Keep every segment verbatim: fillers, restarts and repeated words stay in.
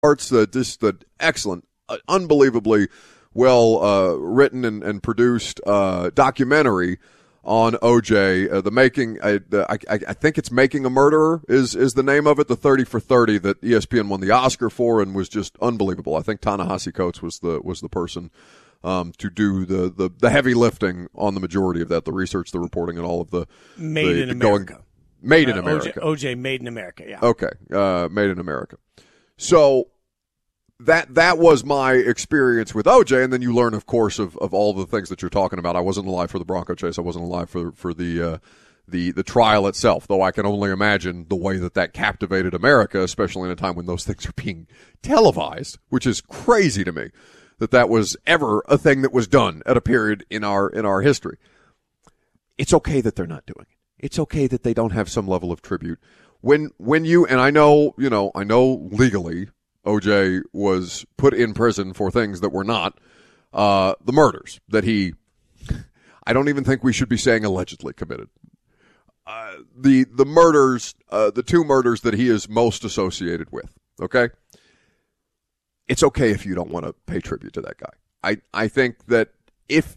parts, the just the excellent, uh, unbelievably well uh, written and, and produced uh, documentary on O J. Uh, the making, uh, the, I, I think it's Making a Murderer is is the name of it. The thirty for thirty that E S P N won the Oscar for and was just unbelievable. I think Ta-Nehisi Coates was the was the person um, to do the, the the heavy lifting on the majority of that, the research, the reporting, and all of the made the, in the America. Going, made in uh, America. O J, O J Made in America. Yeah. Okay, uh, Made in America. So that that was my experience with O J, and then you learn, of course, of, of all the things that you're talking about. I wasn't alive for the Bronco chase. I wasn't alive for for the uh, the the trial itself, though I can only imagine the way that that captivated America, especially in a time when those things are being televised, which is crazy to me that that was ever a thing that was done at a period in our in our history. It's okay that they're not doing it. It's okay that they don't have some level of tribute. When when you, and I know, you know, I know legally O J was put in prison for things that were not uh, the murders that he, I don't even think we should be saying allegedly committed. Uh, the the murders, uh, the two murders that he is most associated with, okay? It's okay if you don't want to pay tribute to that guy. I, I think that if,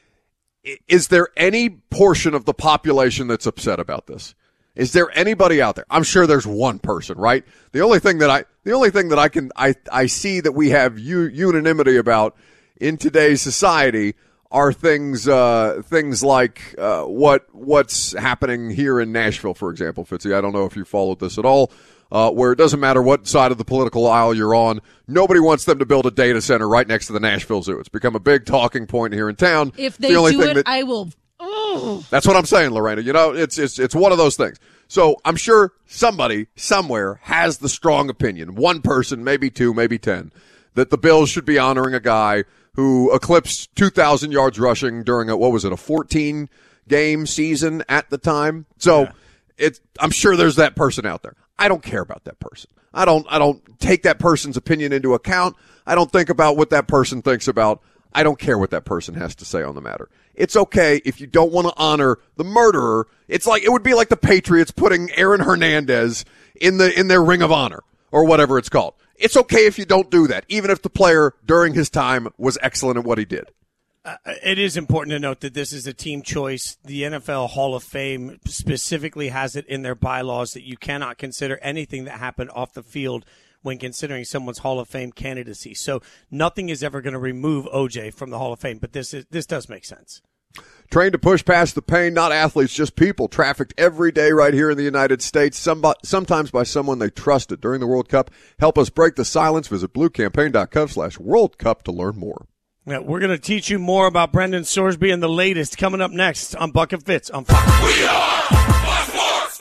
is there any portion of the population that's upset about this? Is there anybody out there? I'm sure there's one person, right? The only thing that I, the only thing that I can, I, I see that we have u- unanimity about in today's society are things, uh, things like, uh, what, what's happening here in Nashville, for example, Fitzy. I don't know if you followed this at all, uh, where it doesn't matter what side of the political aisle you're on. Nobody wants them to build a data center right next to the Nashville Zoo. It's become a big talking point here in town. If they the only do thing it, that, I will. Oh. That's what I'm saying, Lorena. You know, it's it's it's one of those things. So I'm sure somebody somewhere has the strong opinion, one person, maybe two, maybe ten, that the Bills should be honoring a guy who eclipsed two thousand yards rushing during a, what was it, a fourteen game season at the time. So yeah. it's, I'm sure there's that person out there. I don't care about that person. I don't, I don't take that person's opinion into account. I don't think about what that person thinks about. I don't care what that person has to say on the matter. It's okay if you don't want to honor the murderer. It's like, it would be like the Patriots putting Aaron Hernandez in the, in their Ring of Honor or whatever it's called. It's okay if you don't do that, even if the player during his time was excellent at what he did. Uh, it is important to note that this is a team choice. The N F L Hall of Fame specifically has it in their bylaws that you cannot consider anything that happened off the field when considering someone's Hall of Fame candidacy. So nothing is ever going to remove O J from the Hall of Fame, but this is this does make sense. Trained to push past the pain, not athletes, just people. Trafficked every day right here in the United States, somebody, sometimes by someone they trusted during the World Cup. Help us break the silence. Visit bluecampaign.com slash World Cup to learn more. Yeah, we're going to teach you more about Brendan Sorsby and the latest coming up next on Buck and Fitz on Fox. We are Fox Sports.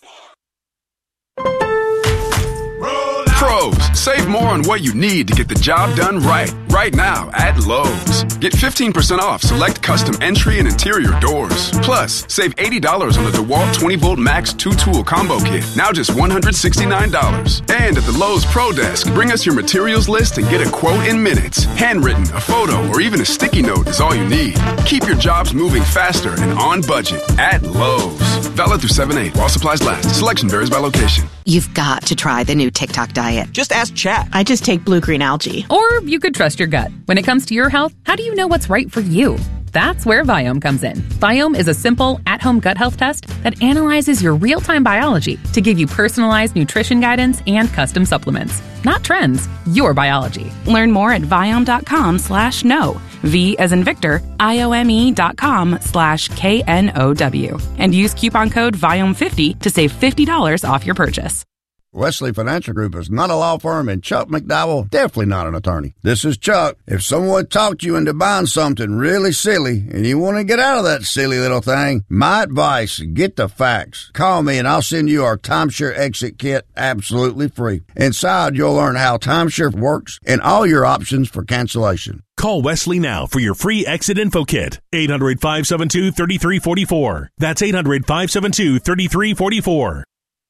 Pros, save more on what you need to get the job done right. Right now at Lowe's. Get fifteen percent off select custom entry and interior doors. Plus, save eighty dollars on the DeWalt twenty volt Max two-tool combo kit. Now just one hundred sixty-nine dollars. And at the Lowe's Pro Desk, bring us your materials list and get a quote in minutes. Handwritten, a photo, or even a sticky note is all you need. Keep your jobs moving faster and on budget at Lowe's. Valid through seven eight while supplies last. Selection varies by location. You've got to try the new TikTok diet. Just ask Chat. I just take blue-green algae. Or you could trust your gut. When it comes to your health, how do you know what's right for you? That's where Viome comes in. Viome is a simple, at-home gut health test that analyzes your real-time biology to give you personalized nutrition guidance and custom supplements. Not trends, your biology. Learn more at Viome.com slash no. V as in Victor, I-O-M-E dot com slash K N O W. And use coupon code Viome fifty to save fifty dollars off your purchase. Wesley Financial Group is not a law firm, and Chuck McDowell definitely not an attorney. This is Chuck. If someone talked you into buying something really silly and you want to get out of that silly little thing, my advice, get the facts. Call me and I'll send you our timeshare exit kit absolutely free. Inside, you'll learn how timeshare works and all your options for cancellation. Call Wesley now for your free exit info kit. eight hundred, five seven two, three three four four. That's eight hundred, five seven two, three three four four.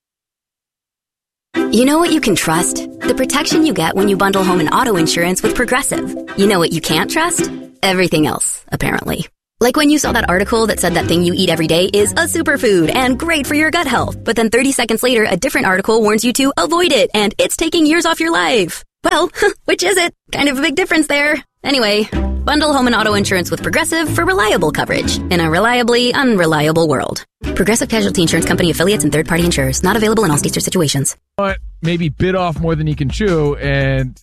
You know what you can trust? The protection you get when you bundle home and auto insurance with Progressive. You know what you can't trust? Everything else, apparently. Like when you saw that article that said that thing you eat every day is a superfood and great for your gut health, but then thirty seconds later, a different article warns you to avoid it and it's taking years off your life. Well, which is it? Kind of a big difference there. Anyway, bundle home and auto insurance with Progressive for reliable coverage in a reliably unreliable world. Progressive Casualty Insurance Company affiliates and third-party insurers. Not available in all states or situations. But maybe bit off more than he can chew, and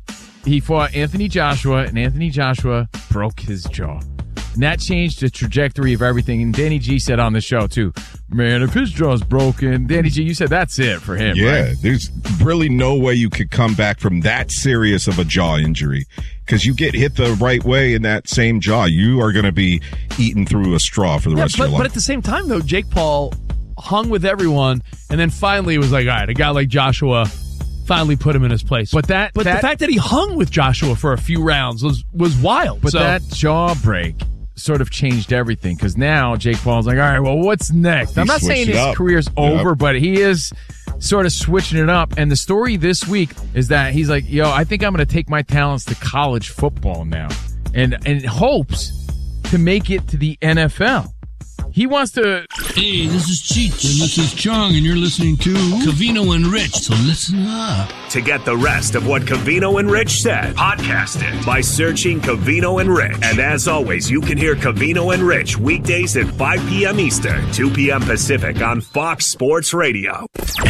he fought Anthony Joshua, and Anthony Joshua broke his jaw. And that changed the trajectory of everything. And Danny G said on the show, too, man, if his jaw's broken, Danny G, you said that's it for him, yeah, right? There's really no way you could come back from that serious of a jaw injury. Because you get hit the right way in that same jaw, you are going to be eaten through a straw for the yeah, rest but, of your life. But at the same time, though, Jake Paul hung with everyone, and then finally was like, all right, a guy like Joshua finally put him in his place. But that, but that, the fact that he hung with Joshua for a few rounds was, was wild. But so. that jaw break sort of changed everything, because now Jake Paul's like, all right, well, what's next? He I'm not saying his up. career's over, yep. but he is sort of switching it up. And the story this week is that he's like, yo, I think I'm going to take my talents to college football now, and and hopes to make it to the N F L. He wants to... Hey, this is Cheech, and this is Chong, and you're listening to Covino and Rich, so listen up. To get the rest of what Covino and Rich said, podcast it by searching Covino and Rich. And as always, you can hear Covino and Rich weekdays at five p.m. Eastern, two p.m. Pacific on Fox Sports Radio.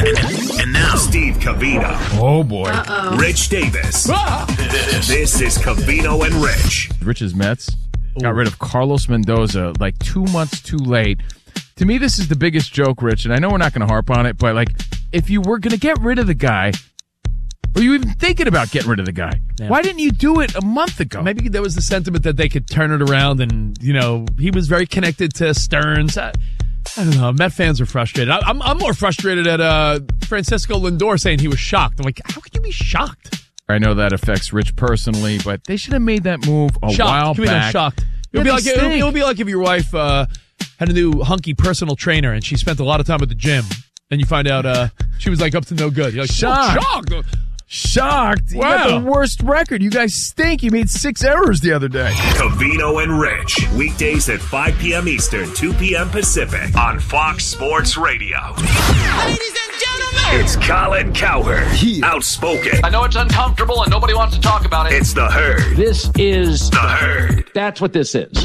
And now, Steve Covino. Oh, boy. Uh-oh. Rich Davis. Ah! This is Covino and Rich. Rich's Mets got rid of Carlos Mendoza like two months too late. To me, this is the biggest joke, Rich, and I know we're not going to harp on it, but like, if you were going to get rid of the guy, were you even thinking about getting rid of the guy? Yeah. Why didn't you do it a month ago? Maybe there was the sentiment that they could turn it around, and, you know, he was very connected to Stearns. I, I don't know. Met fans are frustrated. I, I'm, I'm more frustrated at uh, Francisco Lindor saying he was shocked. I'm like, how could you be shocked? I know that affects Rich personally, but they should have made that move a shocked. while Can we back. know, shocked. It would, yeah, be like, it, would, it would be like if your wife uh, had a new hunky personal trainer and she spent a lot of time at the gym, and you find out uh, she was like up to no good. You're like, shocked. Oh, shocked. Shocked. Wow. You got the worst record. You guys stink. You made six errors the other day. Covino and Rich. Weekdays at five p.m. Eastern, two p.m. Pacific on Fox Sports Radio. Ladies and gentlemen, it's Colin Cowherd. He outspoken. I know it's uncomfortable and nobody wants to talk about it. It's the Herd. This is the Herd. That's what this is.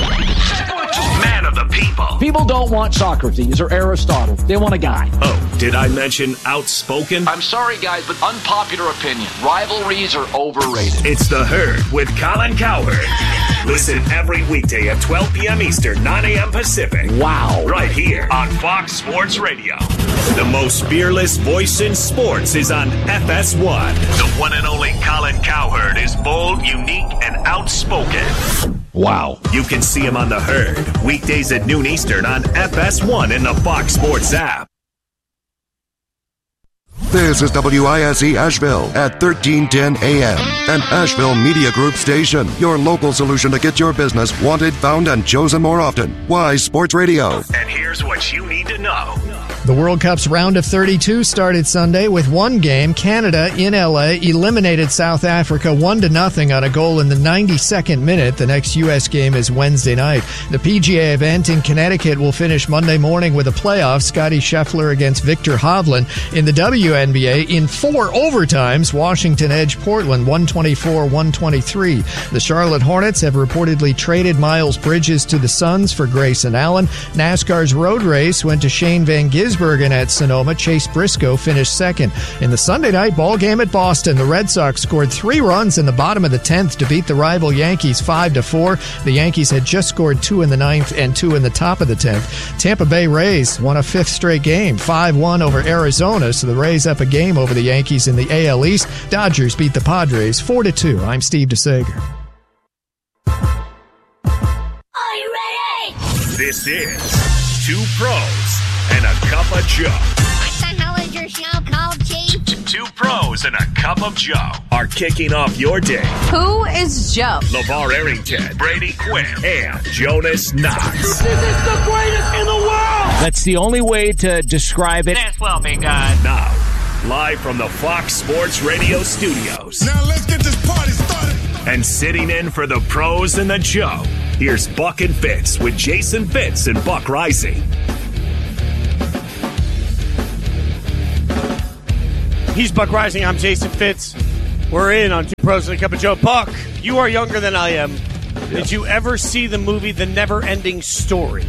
Man of the people. People don't want Socrates or Aristotle. They want a guy. Oh, did I mention outspoken? I'm sorry, guys, but unpopular opinion. Rivalries are overrated. It's the Herd with Colin Cowherd. Listen every weekday at twelve p.m. Eastern, nine a.m. Pacific. Wow. Right here on Fox Sports Radio. The most fearless voice in sports is on F S one. The one and only Colin Cowherd is bold, unique, and outspoken. Wow. You can see him on the Herd, weekdays at noon Eastern on F S one in the Fox Sports app. This is W I S E Asheville at thirteen ten A M, an Asheville Media Group station. Your local solution to get your business wanted, found, and chosen more often. Wise Sports Radio. And here's what you need to know. The World Cup's round of thirty-two started Sunday with one game. Canada in L A eliminated South Africa one to nothing on a goal in the ninety-second minute. The next U S game is Wednesday night. The P G A event in Connecticut will finish Monday morning with a playoff. Scotty Scheffler against Victor Hovland. In the W N B A, in four overtimes, Washington edged Portland one twenty-four one twenty-three. The Charlotte Hornets have reportedly traded Miles Bridges to the Suns for Grayson Allen. NASCAR's road race went to Shane Van Gisbergen at Sonoma. Chase Briscoe finished second. In the Sunday night ball game at Boston, the Red Sox scored three runs in the bottom of the tenth to beat the rival Yankees five to four. The Yankees had just scored two in the ninth and two in the top of the tenth. Tampa Bay Rays won a fifth straight game, five one over Arizona, so the Rays up a game over the Yankees in the A L East. Dodgers beat the Padres four to two. I'm Steve DeSager. Are you ready? This is Two Pros and a Cup of Joe. What the hell is your show called, Chief? Two Pros and a Cup of Joe are kicking off your day. Who is Joe? LeVar Arrington, Brady Quinn, and Jonas Knox. This is the greatest in the world! That's the only way to describe it. This will be good. Now, live from the Fox Sports Radio studios. Now let's get this party started. And sitting in for the Pros and the Joe, here's Buck and Fitz with Jason Fitz and Buck Rising. He's Buck Rising. I'm Jason Fitz. We're in on Two Pros and a Cup of Joe. Buck, you are younger than I am. Yeah. Did you ever see the movie The Never-Ending Story?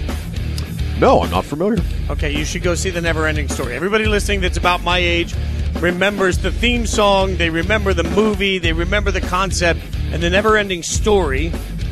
No, I'm not familiar. Okay, you should go see The Never-Ending Story. Everybody listening that's about my age remembers the theme song, they remember the movie, they remember the concept, and The Never-Ending Story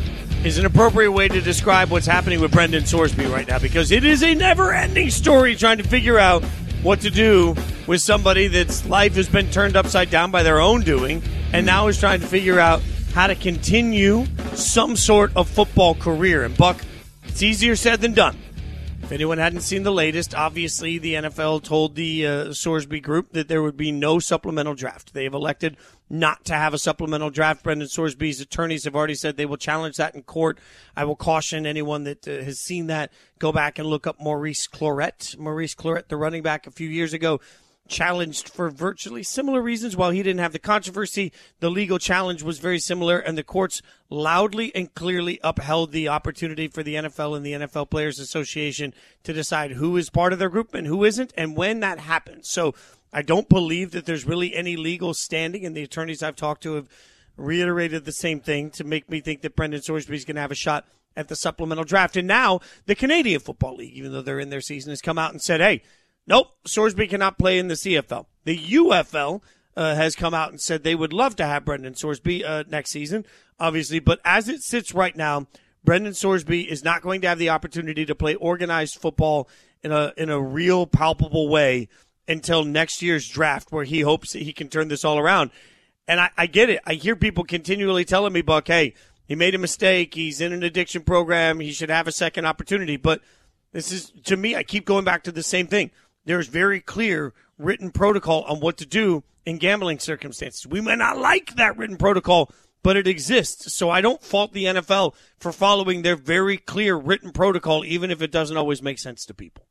is an appropriate way to describe what's happening with Brendan Sorsby right now, because it is a never-ending story trying to figure out what to do with somebody that's life has been turned upside down by their own doing, and now is trying to figure out how to continue some sort of football career. And Buck, it's easier said than done. If anyone hadn't seen the latest, obviously the N F L told the uh, Sorsby group that there would be no supplemental draft. They have elected not to have a supplemental draft. Brendan Sorsby's attorneys have already said they will challenge that in court. I will caution anyone that uh, has seen that, go back and look up Maurice Clarett. Maurice Clarett, the running back a few years ago, challenged for virtually similar reasons. While he didn't have the controversy, the legal challenge was very similar, and the courts loudly and clearly upheld the opportunity for the N F L and the N F L Players Association to decide who is part of their group and who isn't, and when that happens. So I don't believe that there's really any legal standing, and the attorneys I've talked to have reiterated the same thing to make me think that Brendan Sorsby is going to have a shot at the supplemental draft. And now the Canadian Football League, even though they're in their season, has come out and said, hey, nope, Sorsby cannot play in the C F L. The U F L uh, has come out and said they would love to have Brendan Sorsby uh, next season, obviously. But as it sits right now, Brendan Sorsby is not going to have the opportunity to play organized football in a in a real palpable way until next year's draft, where he hopes that he can turn this all around. And I, I get it. I hear people continually telling me, Buck, hey, he made a mistake. He's in an addiction program. He should have a second opportunity. But this is, to me, I keep going back to the same thing. There's very clear written protocol on what to do in gambling circumstances. We may not like that written protocol, but it exists. So I don't fault the N F L for following their very clear written protocol, even if it doesn't always make sense to people.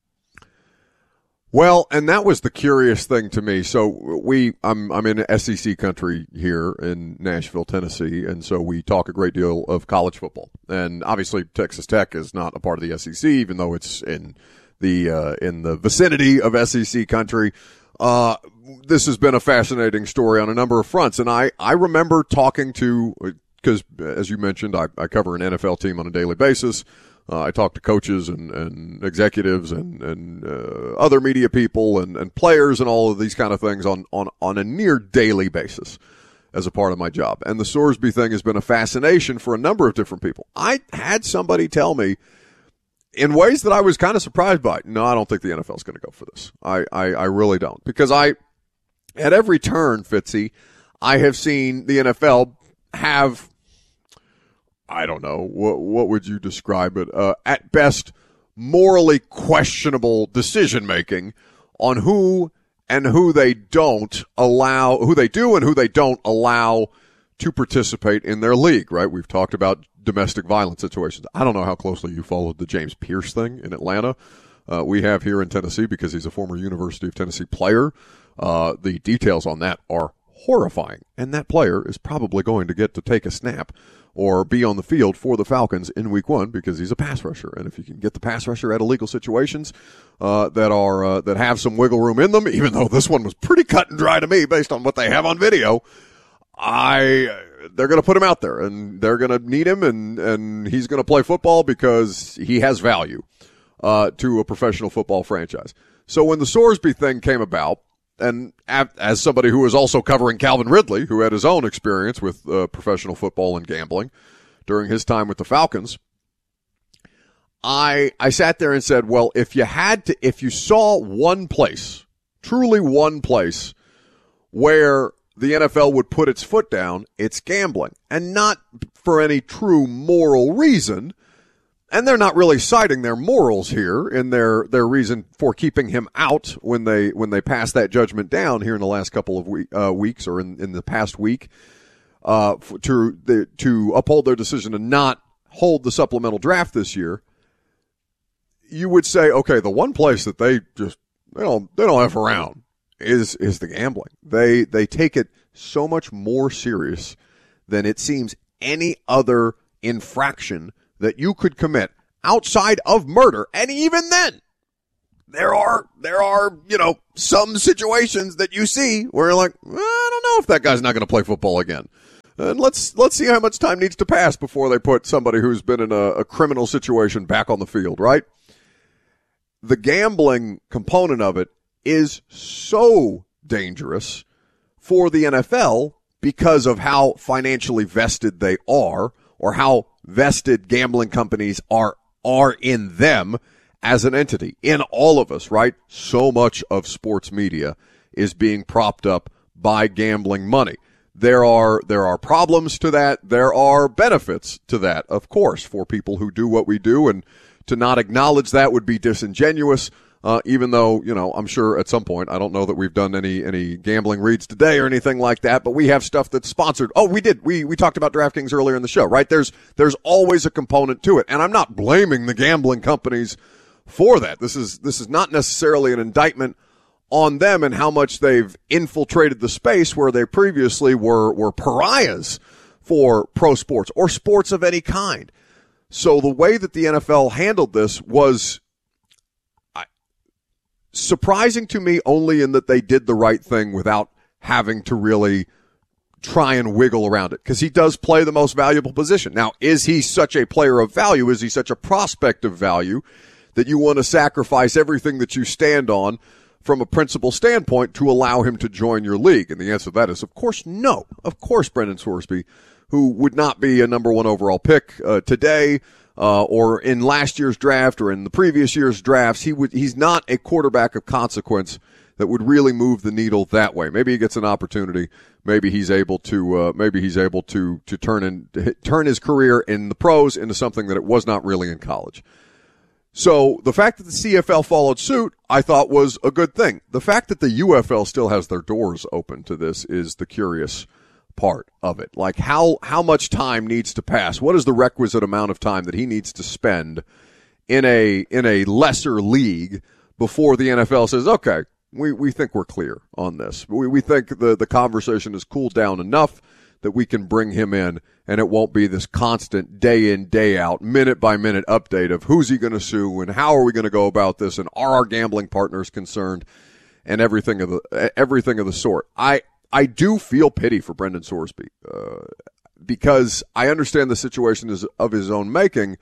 Well, and that was the curious thing to me. So we, I'm, I'm in S E C country here in Nashville, Tennessee, and so we talk a great deal of college football. And obviously, Texas Tech is not a part of the S E C, even though it's in the uh, in the vicinity of S E C country. Uh, this has been a fascinating story on a number of fronts, and I, I remember talking to, because as you mentioned, I, I cover an N F L team on a daily basis. Uh, I talk to coaches and, and executives and, and uh, other media people and, and players and all of these kind of things on, on, on a near daily basis as a part of my job. And the Sorsby thing has been a fascination for a number of different people. I had somebody tell me in ways that I was kind of surprised by, no, I don't think the N F L is going to go for this. I, I, I really don't. Because I, at every turn, Fitzy, I have seen the N F L have, I don't know, what, what would you describe it? Uh, at best, morally questionable decision-making on who and who they don't allow, who they do and who they don't allow to participate in their league, right? We've talked about domestic violence situations. I don't know how closely you followed the James Pierce thing in Atlanta. Uh, we have here in Tennessee because he's a former University of Tennessee player. Uh, the details on that are horrifying, and that player is probably going to get to take a snap or be on the field for the Falcons in week one because he's a pass rusher. And if you can get the pass rusher out of illegal situations uh, that are uh, that have some wiggle room in them, even though this one was pretty cut and dry to me based on what they have on video, I they're going to put him out there, and they're going to need him, and, and he's going to play football because he has value uh, to a professional football franchise. So when the Sorsby thing came about, and as somebody who was also covering Calvin Ridley, who had his own experience with uh, professional football and gambling during his time with the Falcons, I I sat there and said, well, if you had to, if you saw one place, truly one place, where the N F L would put its foot down, it's gambling, and not for any true moral reason. And they're not really citing their morals here in their, their reason for keeping him out when they when they pass that judgment down here in the last couple of week, uh, weeks or in, in the past week uh, for, to the, to uphold their decision to not hold the supplemental draft this year. You would say, okay, the one place that they just they don't they don't F around is is the gambling. They they take it so much more serious than it seems any other infraction that you could commit outside of murder. And even then, there are, there are, you know, some situations that you see where you're like, well, I don't know if that guy's not going to play football again. And let's, let's see how much time needs to pass before they put somebody who's been in a, a criminal situation back on the field, right? The gambling component of it is so dangerous for the N F L because of how financially vested they are, or how vested gambling companies are are in them as an entity, in all of us, right? So much of sports media is being propped up by gambling money. There are there are problems to that. There are benefits to that, of course, for people who do what we do, and to not acknowledge that would be disingenuous. Uh, even though, you know, I'm sure at some point, I don't know that we've done any, any gambling reads today or anything like that, but we have stuff that's sponsored. Oh, we did. We, we talked about DraftKings earlier in the show, right? There's, there's always a component to it. And I'm not blaming the gambling companies for that. This is, this is not necessarily an indictment on them and how much they've infiltrated the space where they previously were, were pariahs for pro sports or sports of any kind. So the way that the N F L handled this was surprising to me, only in that they did the right thing without having to really try and wiggle around it, because he does play the most valuable position. Now, is he such a player of value? Is he such a prospect of value that you want to sacrifice everything that you stand on from a principal standpoint to allow him to join your league? And the answer to that is, of course, no. Of course, Brendan Sorsby, who would not be a number one overall pick uh, today, Uh, or in last year's draft or in the previous year's drafts, he would, he's not a quarterback of consequence that would really move the needle that way. Maybe he gets an opportunity. Maybe he's able to, uh, maybe he's able to, to turn in, to turn his career in the pros into something that it was not really in college. So the fact that the C F L followed suit, I thought was a good thing. The fact that the U F L still has their doors open to this is the curious part of it. Like, how how much time needs to pass? What is the requisite amount of time that he needs to spend in a in a lesser league before the N F L says, okay, we, we think we're clear on this. We we think the, the conversation has cooled down enough that we can bring him in, and it won't be this constant day in, day out, minute by minute update of who's he going to sue and how are we going to go about this, and are our gambling partners concerned, and everything of the everything of the sort. I I do feel pity for Brendan Sorsby uh, because I understand the situation is of his own making,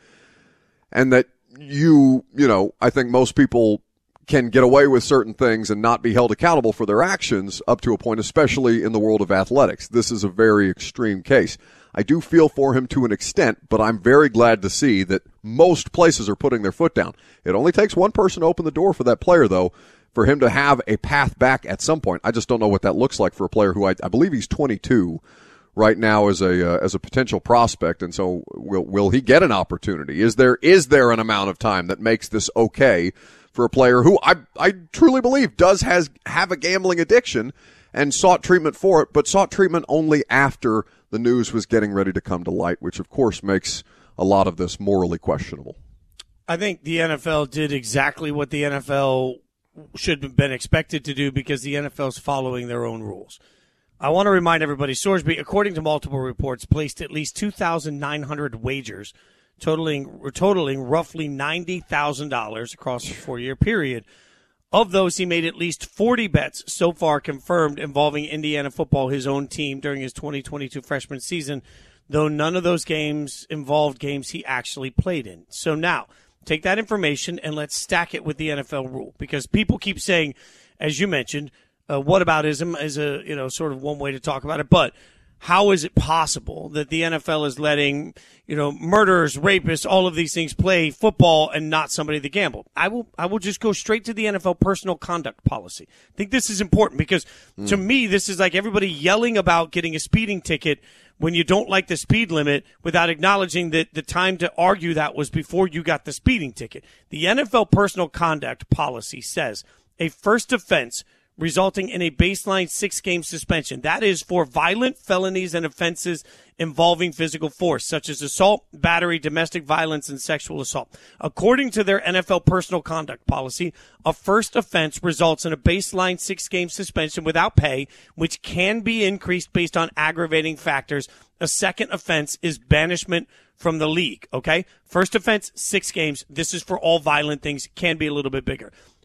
and that you, you know, I think most people can get away with certain things and not be held accountable for their actions up to a point, especially in the world of athletics. This is a very extreme case. I do feel for him to an extent, but I'm very glad to see that most places are putting their foot down. It only takes one person to open the door for that player, though, for him to have a path back at some point. I just don't know what that looks like for a player who I, I believe he's twenty-two right now as a uh, as a potential prospect, and so will will he get an opportunity? Is there is there an amount of time that makes this okay for a player who I I truly believe does has have a gambling addiction and sought treatment for it, but sought treatment only after the news was getting ready to come to light, which of course makes a lot of this morally questionable. I think the N F L did exactly what the N F L should have been expected to do, because the N F L is following their own rules. I want to remind everybody, Sorsby, according to multiple reports, placed at least two thousand nine hundred wagers, totaling totaling roughly ninety thousand dollars across a four-year period. Of those, he made at least forty bets so far confirmed involving Indiana football, his own team, during his twenty twenty-two freshman season, though none of those games involved games he actually played in. So now, take that information and let's stack it with the N F L rule, because people keep saying, as you mentioned, uh, whataboutism is a, you know, sort of one way to talk about it. But how is it possible that the N F L is letting, you know, murderers, rapists, all of these things play football and not somebody that gambled? I will, I will just go straight to the N F L personal conduct policy. I think this is important because mm. to me, this is like everybody yelling about getting a speeding ticket when you don't like the speed limit without acknowledging that the time to argue that was before you got the speeding ticket. The N F L personal conduct policy says a first offense resulting in a baseline six-game suspension. That is for violent felonies and offenses involving physical force, such as assault, battery, domestic violence, and sexual assault. According to their N F L personal conduct policy, a first offense results in a baseline six-game suspension without pay, which can be increased based on aggravating factors. A second offense is banishment from the league, okay? First offense, six games. This is for all violent things. Can be a little bit bigger.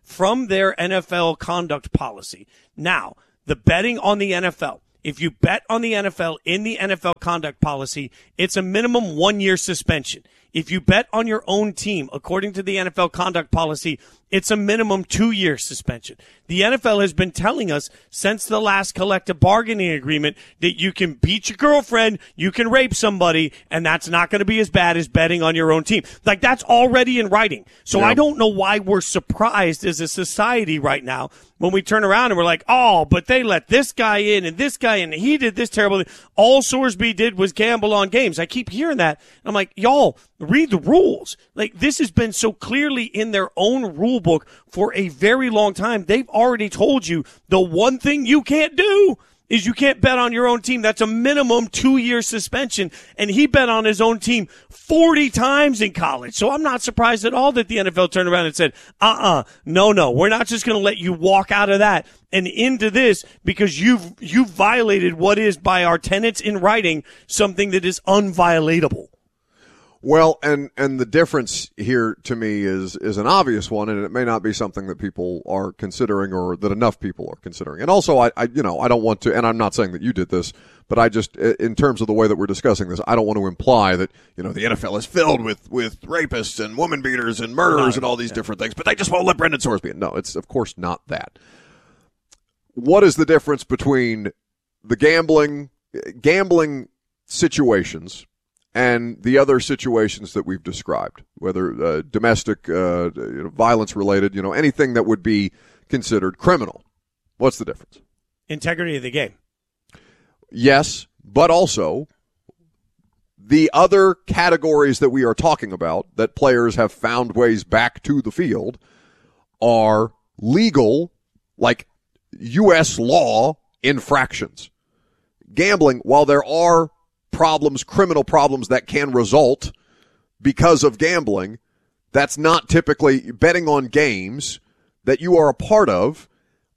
from their N F L conduct policy. Now, the betting on the N F L. If you bet on the N F L in the N F L conduct policy, it's a minimum one-year suspension. If you bet on your own team, according to the N F L conduct policy, it's a minimum two-year suspension. The N F L has been telling us since the last collective bargaining agreement that you can beat your girlfriend, you can rape somebody, and that's not going to be as bad as betting on your own team. Like, that's already in writing. So yeah. I don't know why we're surprised as a society right now when we turn around and we're like, oh, but they let this guy in and this guy in, and he did this terrible thing. All Sorsby did was gamble on games. I keep hearing that. I'm like, y'all, read the rules. Like, this has been so clearly in their own rule book for a very long time. They've already told you the one thing you can't do is you can't bet on your own team. That's a minimum two-year suspension. And he bet on his own team forty times in college. So I'm not surprised at all that the N F L turned around and said, uh-uh, no, no, we're not just going to let you walk out of that and into this because you've, you've violated what is, by our tenets in writing, something that is unviolatable. Well, and, and the difference here to me is, is an obvious one, and it may not be something that people are considering or that enough people are considering. And also, I, I, you know, I don't want to, and I'm not saying that you did this, but I just, in terms of the way that we're discussing this, I don't want to imply that, you know, the N F L is filled with, with rapists and woman beaters and murderers and all these yeah. different things, but they just won't let Brendan Sorsby in. No, it's of course not that. What is the difference between the gambling, gambling situations and the other situations that we've described, whether uh, domestic, uh, you know, violence-related, you know, anything that would be considered criminal? What's the difference? Integrity of the game. Yes, but also the other categories that we are talking about that players have found ways back to the field are legal, like U S law infractions. Gambling, while there are problems, criminal problems that can result because of gambling, that's not typically betting on games that you are a part of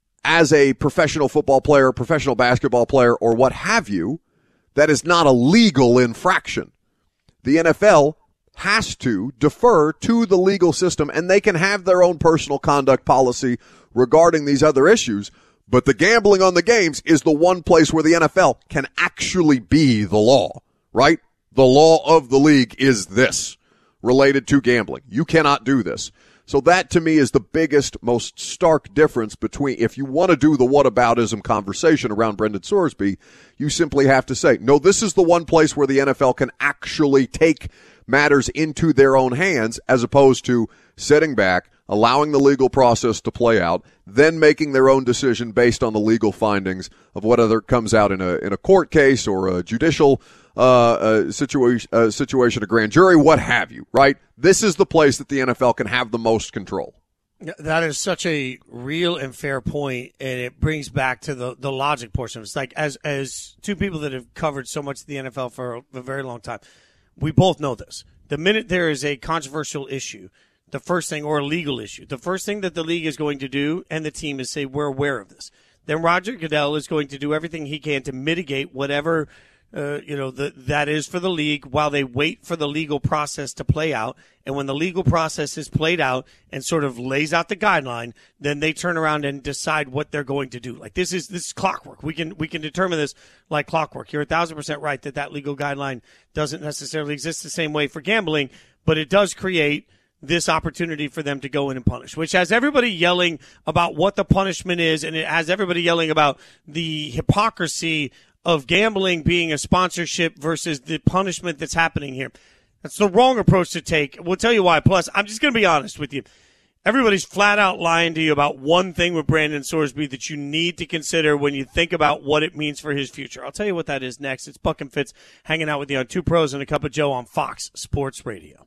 as a professional football player, professional basketball player, or what have you. That is not a legal infraction. The N F L has to defer to the legal system, and they can have their own personal conduct policy regarding these other issues. But the gambling on the games is the one place where the N F L can actually be the law, right? The law of the league is this, related to gambling. You cannot do this. So that, to me, is the biggest, most stark difference between, if you want to do the whataboutism conversation around Brendan Sorsby, you simply have to say, no, this is the one place where the N F L can actually take matters into their own hands, as opposed to sitting back, allowing the legal process to play out, then making their own decision based on the legal findings of whatever comes out in a in a court case or a judicial uh, uh, situation, uh, situation, a grand jury, what have you, right? This is the place that the N F L can have the most control. That is such a real and fair point, and it brings back to the, the logic portion. It's like, as as two people that have covered so much of the N F L for a very long time, we both know this. The minute there is a controversial issue, the first thing, or a legal issue, the first thing that the league is going to do and the team is say, we're aware of this. Then Roger Goodell is going to do everything he can to mitigate whatever uh, you know the, that is for the league while they wait for the legal process to play out. And when the legal process is played out and sort of lays out the guideline, then they turn around and decide what they're going to do. Like, this is this is clockwork. We can we can determine this like clockwork. You're a thousand percent right that that legal guideline doesn't necessarily exist the same way for gambling, but it does create this opportunity for them to go in and punish, which has everybody yelling about what the punishment is, and it has everybody yelling about the hypocrisy of gambling being a sponsorship versus the punishment that's happening here. That's the wrong approach to take. We'll tell you why. Plus, I'm just going to be honest with you. Everybody's flat out lying to you about one thing with Brandon Sorsby that you need to consider when you think about what it means for his future. I'll tell you what that is next. It's Buck and Fitz hanging out with you on Two Pros and a Cup of Joe on Fox Sports Radio.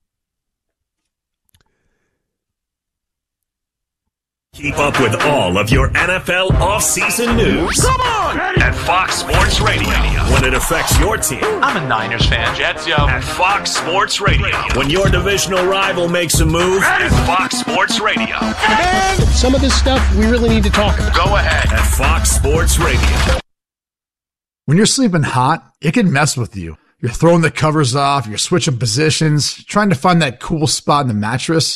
Keep up with all of your N F L offseason news. Come on! At Fox Sports Radio. When it affects your team. I'm a Niners fan. Jets, yo. At Fox Sports Radio. When your divisional rival makes a move. At Fox Sports Radio. And some of this stuff we really need to talk about. Go ahead. At Fox Sports Radio. When you're sleeping hot, it can mess with you. You're throwing the covers off. You're switching positions. Trying to find that cool spot in the mattress.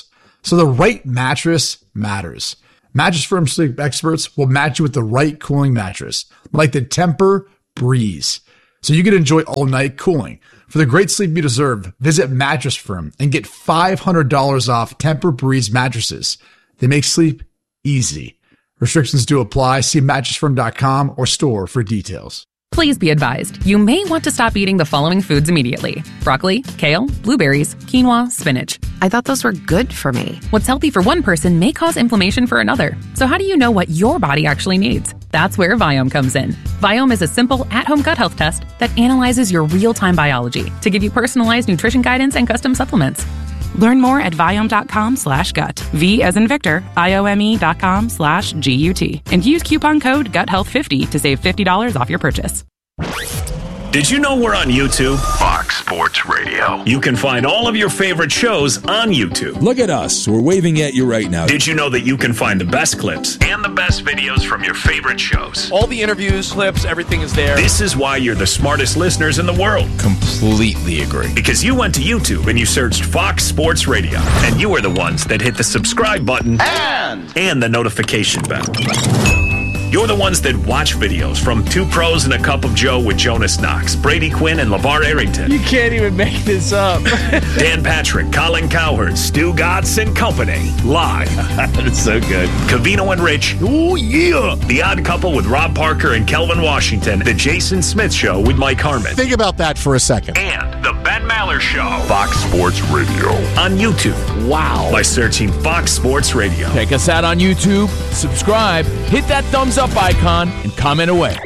So the right mattress matters. Mattress Firm sleep experts will match you with the right cooling mattress, like the Tempur-Breeze, so you can enjoy all-night cooling. For the great sleep you deserve, visit Mattress Firm and get five hundred dollars off Tempur-Breeze mattresses. They make sleep easy. Restrictions do apply. See mattress firm dot com or store for details. Please be advised, you may want to stop eating the following foods immediately. Broccoli, kale, blueberries, quinoa, spinach. I thought those were good for me. What's healthy for one person may cause inflammation for another. So how do you know what your body actually needs? That's where Viome comes in. Viome is a simple, at-home gut health test that analyzes your real-time biology to give you personalized nutrition guidance and custom supplements. Learn more at Viome.com slash gut. V as in Victor, I-O-M-E dot com slash G-U-T. And use coupon code gut health fifty to save fifty dollars off your purchase. Did you know we're on YouTube? Fox Sports Radio. You can find all of your favorite shows on YouTube. Look at us. We're waving at you right now. Did you know that you can find the best clips and the best videos from your favorite shows? All the interviews, clips, everything is there. This is why you're the smartest listeners in the world. Completely agree. Because you went to YouTube and you searched Fox Sports Radio, and you are the ones that hit the subscribe button and, and the notification bell. You're the ones that watch videos from Two Pros and a Cup of Joe with Jonas Knox, Brady Quinn, and LeVar Arrington. You can't even make this up. Dan Patrick, Colin Cowherd, Stu Gatz and Company. Live. That's so good. Covino and Rich. Oh, yeah. The Odd Couple with Rob Parker and Kelvin Washington. The Jason Smith Show with Mike Harmon. Think about that for a second. And The Ben Maller Show. Fox Sports Radio. On YouTube. Wow. By searching Fox Sports Radio. Check us out on YouTube. Subscribe. Hit that thumbs up icon and comment away.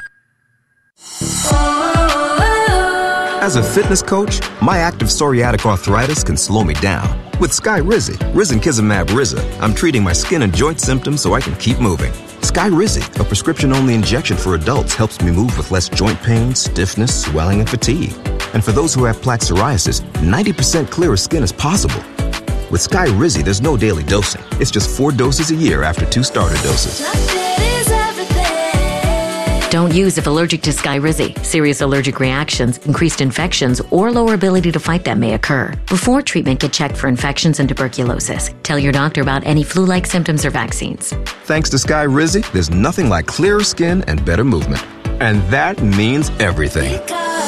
As a fitness coach, my active psoriatic arthritis can slow me down. With Skyrizi, Risankizumab Riza, I'm treating my skin and joint symptoms so I can keep moving. Skyrizi, a prescription-only injection for adults, helps me move with less joint pain, stiffness, swelling, and fatigue. And for those who have plaque psoriasis, ninety percent clearer skin is possible. With Skyrizi, there's no daily dosing. It's just four doses a year after two starter doses. Don't use if allergic to Skyrizi. Serious allergic reactions, increased infections, or lower ability to fight them may occur. Before treatment, get checked for infections and tuberculosis. Tell your doctor about any flu-like symptoms or vaccines. Thanks to Skyrizi, there's nothing like clearer skin and better movement. And that means everything.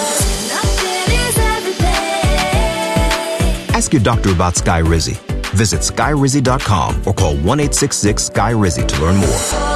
Ask your doctor about Skyrizi. Visit Skyrizi dot com or call one eight six six S K Y R I Z I to learn more.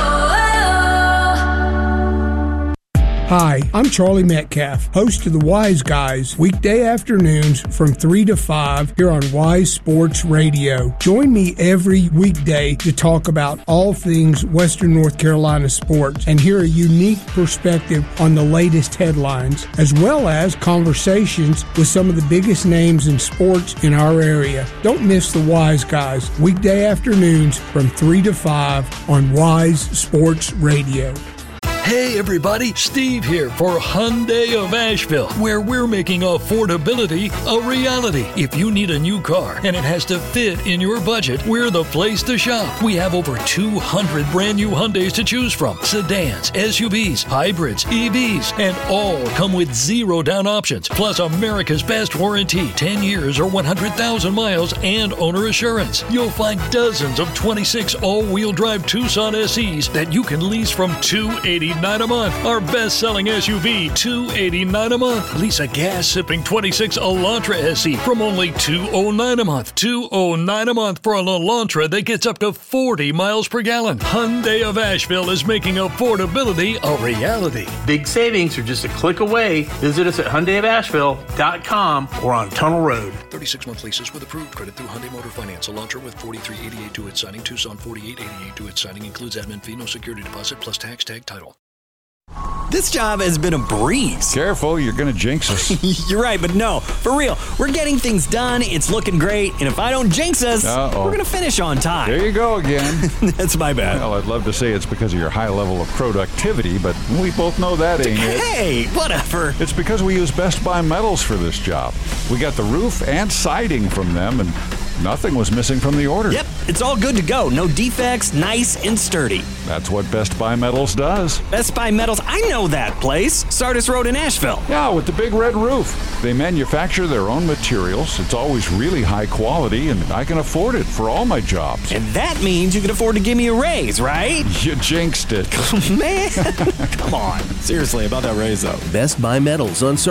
Hi, I'm Charlie Metcalf, host of the Wise Guys, weekday afternoons from three to five here on Wise Sports Radio. Join me every weekday to talk about all things Western North Carolina sports and hear a unique perspective on the latest headlines, as well as conversations with some of the biggest names in sports in our area. Don't miss the Wise Guys, weekday afternoons from three to five on Wise Sports Radio. Hey everybody, Steve here for Hyundai of Asheville, where we're making affordability a reality. If you need a new car and it has to fit in your budget, we're the place to shop. We have over two hundred brand new Hyundais to choose from. Sedans, S U Vs, hybrids, E Vs, and all come with zero down options. Plus America's best warranty, ten years or one hundred thousand miles and owner assurance. You'll find dozens of twenty-six all-wheel drive Tucson S Es that you can lease from two hundred eighty dollars a month. Our best-selling S U V, two hundred eighty-nine dollars a month. Lease a gas-sipping twenty-six Elantra S E from only two hundred nine dollars a month. two hundred nine dollars a month for an Elantra that gets up to forty miles per gallon. Hyundai of Asheville is making affordability a reality. Big savings are just a click away. Visit us at Hyundai of Asheville dot com or on Tunnel Road. thirty-six month leases with approved credit through Hyundai Motor Finance. Elantra with forty-three eighty-eight due at signing. Tucson forty-eight eighty-eight due at signing. Includes admin fee, no security deposit, plus tax, tag, title. This job has been a breeze. Careful, you're going to jinx us. You're right, but no, for real. We're getting things done. It's looking great. And if I don't jinx us, Uh-oh. we're going to finish on time. There you go again. That's my bad. Well, I'd love to say it's because of your high level of productivity, but we both know that ain't it. Hey, whatever. It's because we use Best Buy metals for this job. We got the roof and siding from them, and Nothing was missing from the order. Yep, it's all good to go. No defects, nice and sturdy. That's what Best Buy Metals does. Best Buy Metals, I know that place. Sardis Road in Asheville. Yeah, with the big red roof. They manufacture their own materials. It's always really high quality, and I can afford it for all my jobs. And that means you can afford to give me a raise, right? You jinxed it. Man, come on. Seriously, about that raise, though. Best Buy Metals on Sardis